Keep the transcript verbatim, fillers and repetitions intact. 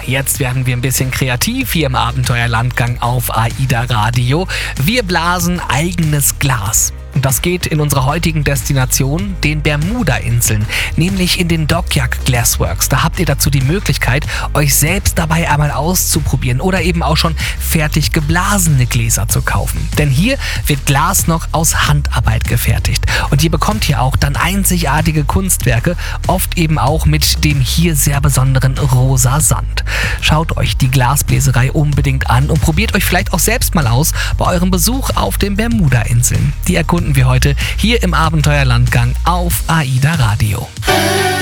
Jetzt werden wir ein bisschen kreativ hier im Abenteuerlandgang auf AIDA Radio. Wir blasen eigenes Glas. Und das geht in unserer heutigen Destination, den Bermuda-Inseln, nämlich in den Dockyard Glassworks. Da habt ihr dazu die Möglichkeit, euch selbst dabei einmal auszuprobieren oder eben auch schon fertig geblasene Gläser zu kaufen. Denn hier wird Glas noch aus Handarbeit gefertigt. Und ihr bekommt hier auch dann einzigartige Kunstwerke, oft eben auch mit dem hier sehr besonderen rosa Sand. Schaut euch die Glasbläserei unbedingt an und probiert euch vielleicht auch selbst mal aus bei eurem Besuch auf den Bermuda-Inseln. Die erkunden wir heute hier im Abenteuerlandgang auf AIDA Radio.